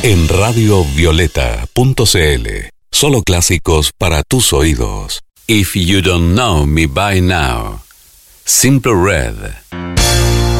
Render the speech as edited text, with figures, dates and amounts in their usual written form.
En radiovioleta.cl. Solo clásicos para tus oídos. If You Don't Know Me By Now. Simple Red.